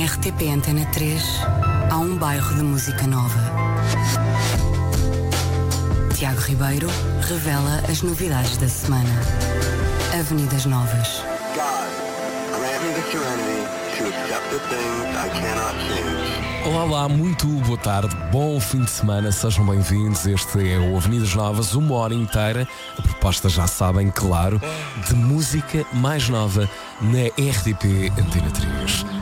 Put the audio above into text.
RTP Antena 3 há um bairro de música nova. Tiago Ribeiro revela as novidades da semana. Avenidas Novas. Olá, muito boa tarde, bom fim de semana, sejam bem-vindos. Este é o Avenidas Novas, uma hora inteira. A proposta, já sabem, claro, de música mais nova na RTP Antena 3.